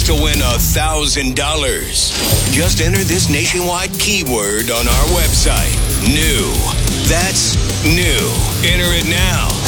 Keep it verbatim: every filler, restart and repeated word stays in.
chance to win one thousand dollars. Just enter this nationwide keyword on our website. New. That's new. Enter it now.